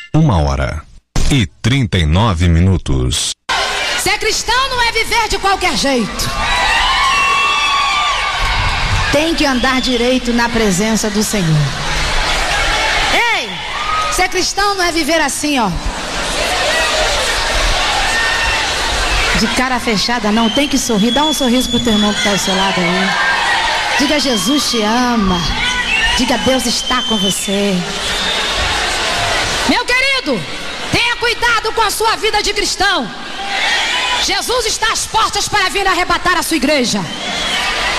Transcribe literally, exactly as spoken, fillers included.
Uma hora e trinta e nove minutos. Ser cristão não é viver de qualquer jeito. Tem que andar direito na presença do Senhor. Ei, ser cristão não é viver assim, ó, de cara fechada, não. Tem que sorrir. Dá um sorriso pro teu irmão que está ao seu lado aí. Diga: Jesus te ama. Diga: Deus está com você. Meu querido, tenha cuidado com a sua vida de cristão. Jesus está às portas para vir arrebatar a sua igreja.